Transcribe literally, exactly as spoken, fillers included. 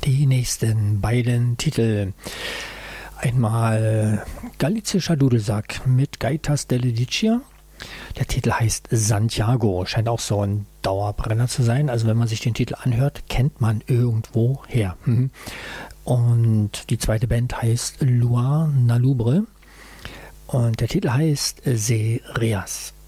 Die nächsten beiden Titel. Einmal Galizischer Dudelsack mit Gaitas delle Dicia. Der Titel heißt Santiago, scheint auch so ein Dauerbrenner zu sein. Also wenn man sich den Titel anhört, kennt man irgendwo her. Und die zweite Band heißt Luar Nalubre und der Titel heißt Sereas.